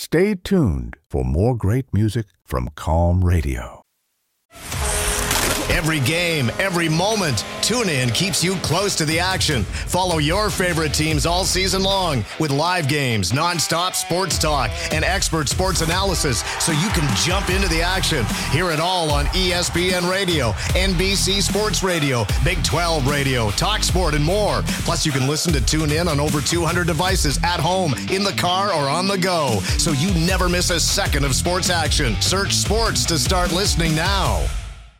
Stay tuned for more great music from Calm Radio. Every game, every moment, TuneIn keeps you close to the action. Follow your favorite teams all season long with live games, nonstop sports talk, and expert sports analysis so you can jump into the action. Hear it all on ESPN Radio, NBC Sports Radio, Big 12 Radio, Talk Sport, and more. Plus, you can listen to TuneIn on over 200 devices at home, in the car, or on the go, so you never miss a second of sports action. Search sports to start listening now.